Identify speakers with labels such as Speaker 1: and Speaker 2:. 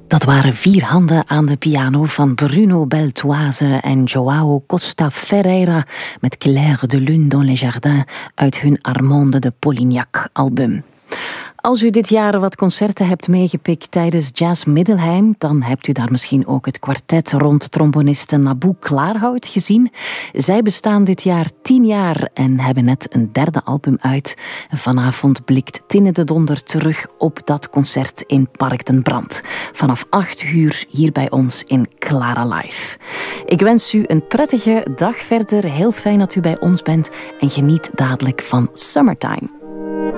Speaker 1: Dat waren 4 handen aan de piano van Bruno Beltoise en João Costa Ferreira met Clair de Lune dans les jardins uit hun Armande de Polignac-album. Als u dit jaar wat concerten hebt meegepikt tijdens Jazz Middelheim, dan hebt u daar misschien ook het kwartet rond tromboniste Naboo Klaarhout gezien. Zij bestaan dit jaar 10 jaar en hebben net een 3e album uit. En vanavond blikt Tinne de Donder terug op dat concert in Park den Brand. Vanaf 8 uur hier bij ons in Clara Live. Ik wens u een prettige dag verder. Heel fijn dat u bij ons bent en geniet dadelijk van Summertime.